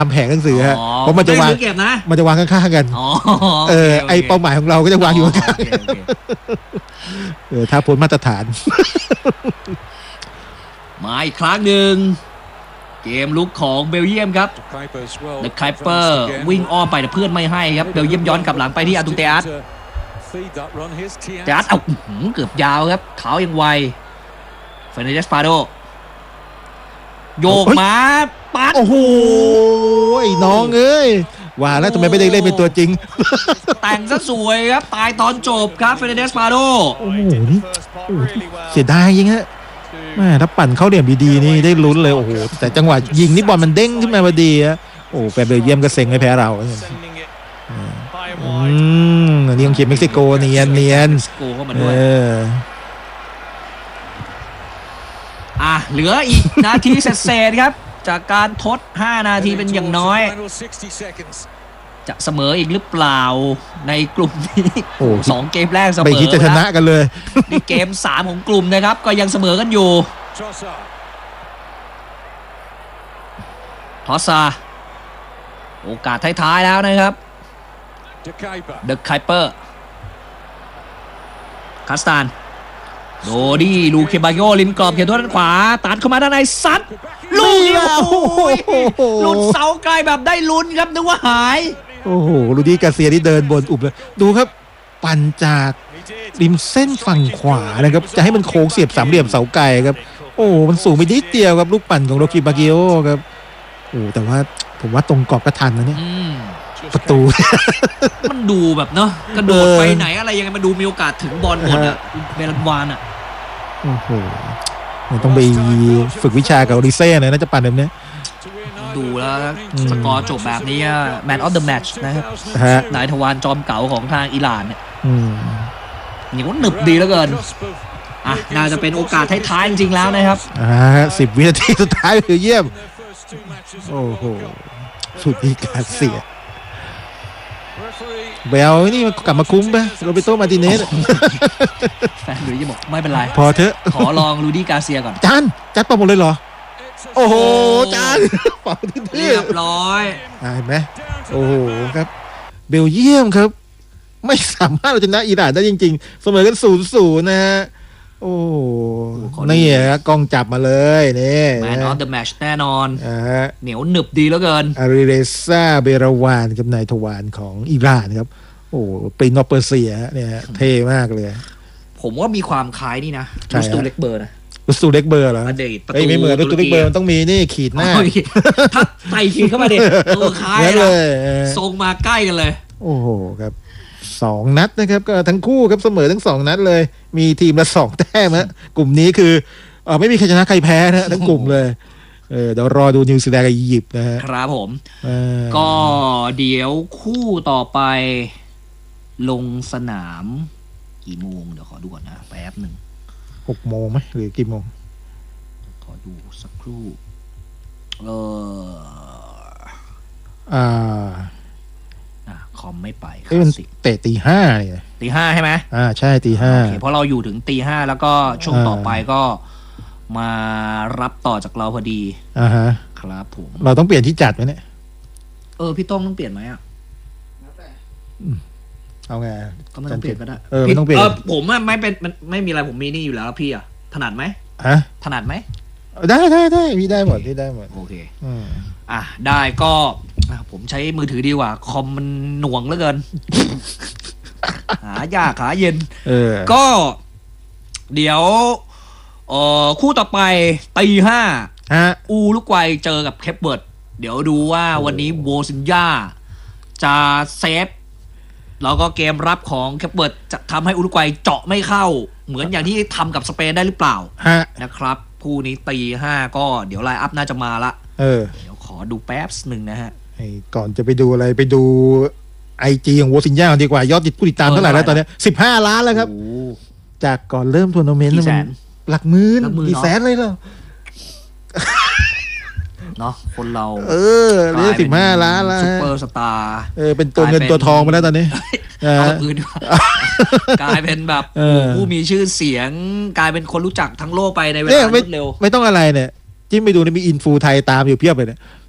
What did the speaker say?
ทำแผงหนังสือฮะเพราะมันจะวางเก็บนะมันจะวางข้างๆกันไอเป้าหมายของเราก็จะวางอยู่ข้างๆถ้าพ้นมาตรฐานมาอีกครั้งหนึ่งเกมลุกของเบลเยียมครับเดอะไคเปอร์วิ่งอ้อมไปแต่เพื่อนไม่ให้ครับเบลเยียมย้อนกลับหลังไปที่อาตุเตอัสเอาเกือบยาวครับเขายังไวเฟรนเดสปาโดโยกมาปัดโอ้โหไอ้น้องเอ้ยว่าแล้วทำไมไม่ได้เล่นเป็นตัวจริงแต่งซะสวยครับตายตอนจบครับเฟรนเดสปาโดโอ้โหนี่เสียดายจริงฮะแม่ถ้าปั่นเข้าเหลี่ยมดีๆนี่ได้ลุ้นเลยโอ้โหแต่จังหวะยิงนี่บอลมันเด้งขึ้นมาพอดีอะโอ้แฟนเบลเยียมก็เซ็งไม่แพ้เรานี่ยังเขียนเม็กซิโกเนียนเหลืออีกนาทีเศษครับจากการทด5นาทีเป็นอย่างน้อยจะเสมออีกหรือเปล่าในกลุ่มนี้2เกมแรกเสมอไม่คิดจะชนะกันเลยนี่เกม3ของกลุ่มนะครับก็ยังเสมอกันอยู่ทอสซาโอกาสท้ายๆแล้วนะครับเดอะไคเปอร์คาสตานโดดี้ลูเคบาโยริมกรอบเขตโทษด้านขวาตัดเข้ามาด้านในซัดลูกเดียวหลุดเสาไกลแบบได้ลุ้นครับนึกว่าหายโอ้โหลูดี้กาเซียที่เดินบนอุบเลยดูครับปั่นจากริมเส้นฝั่งขวานะครับจะให้มันโค้งเสียบสามเหลี่ยมเสาไกลครับโอ้มันสูงไปนิดเดียวครับลูกปั่นของโลคิบากิโอครับโอ้แต่ว่าผมว่าตรงกรอบก็ทันนะเนี่ยประตูมันดูแบบเนาะกระโดดไปไหนอะไรยังไงมันดูมีโอกาสถึงบอลหมดอะเบลันวานอะโอ้โหต้องไปฝึกวิชากับโอริเซ่นะน่าจะปั่นแบบนี้ดูแล้วสกอร์จบแบบนี้แมนออฟเดอะแมตช์นะครับนายทวารจอมเก๋าของทางอิหร่านเนี่ยอย่างว่าหนึบดีเหลือเกินน่าจะเป็นโอกาสท้ายๆจริงๆแล้วนะครับ 10 วินาทีสุดท้ายคือเยี่ยมโอ้โหสุดที่การเสียเบลนี่มันกลับมาคุ้มไปโรเบโตมาติเนสแฟนหรือจะบอกไม่เป็นไรพอเถอะขอลองลูดี้กาเซียก่อนจัดปอหมดเลยเหรอโอ้โหจานเป่าเรียบร้อยเห็นไหมโอ้โหครับเบลเยียมครับไม่สามารถเราชนะอิหร่านได้จริงๆเสมอกัน0-0นะฮะโอ้นี่กล้องจับมาเลยนี่แมนออฟเดอะแมตช์แน่นอนเหนียวหนึบดีเหลือเกินอาริเรซาเบราวานกับนายทวารของอิหร่านครับโอ้ปรินอเปอร์เซียเนี่ยเท่มากเลยผมว่ามีความคล้ายนี่นะลูสตูเล็กเบอร์นะลูสตูเล็กเบอร์เหรอไม่เหมือนลูสตูเล็กเบอร์มันต้องมีนี่ขีดหน้าถ้าใส่ขีดเข้ามาเด็ดคล้ายเลยทรงมาใกล้กันเลยโอ้โหครับ2 นัดนะครับก็ทั้งคู่ครับเสมอทั้ง2 นัดเลยมีทีมละ2 แต้มฮะกลุ่มนี้คือไม่มีใครชนะใครแพ้นะทั้งกลุ่มเลยเดี๋ยวรอดูนิวซีแลนด์กับอียิปต์นะฮะครับผมก็เดี๋ยวคู่ต่อไปลงสนามกี่โมงเดี๋ยวขอดูก่อนนะแป๊บหนึ่ง 6 โมงไหมหรือกี่โมงขอดูสักครู่คอมไม่ไปเตะตีห้าเนี่ยตีห้าใช่ไหมใช่ตีห้าเพราะเราอยู่ถึงตีห้าแล้วก็ช่วงต่อไปก็มารับต่อจากเราพอดีครับผมเราต้องเปลี่ยนที่จัดไหมเนี่ยพี่ต้องเปลี่ยนไหมเอาไงก็ไม่ต้องเปลี่ยนก็ได้ไม่ต้องเปลี่ยนผมไม่เป็นไม่มีอะไรผมมีนี่อยู่แล้วพี่ถนัดไหมถนัดไหมได้พี่ได้หมดพี่ได้หมดโอเคได้ก็ผมใช้มือถือดีกว่าคอมมันหน่วงเหลือเกินหายากหาเย็นก็เดี๋ยวคู่ต่อไปตีห้าอูรุกวัยเจอกับเคปเวิร์ดเดี๋ยวดูว่าวันนี้โวซินญาจะเซฟแล้วก็เกมรับของเคปเวิร์ดจะทำให้อุรุกวัยเจาะไม่เข้าเหมือนอย่างที่ทำกับสเปนได้หรือเปล่านะครับคู่นี้ตีห้าก็เดี๋ยวไลน์อัพน่าจะมาละเดี๋ยวขอดูแป๊บหนึ่งนะฮะก่อนจะไปดูอะไรไปดูIG ของโวซินญาดีกว่ายอดผู้ติดตามเท่าไหร่แล้วตอนนี้15 ล้านแล้วครับจากก่อนเริ่มทัวร์นาเมนต์หลักหมื่นกี่แสนเลยเหรอเนาะคนเราเรียก15 ล้านแล้วซุปเปอร์สตาร์เป็นตัวเงินตัวทองมาแล้วตอนนี้กลายเป็นแบบผู้มีชื่อเสียงกลายเป็นคนรู้จักทั้งโลกไปในเวลารวดเร็วไม่ต้องอะไรเนี่ยจิ้มไปดูนี่มีอินฟูไทยตามอยู่เพียบเลยเนี่ย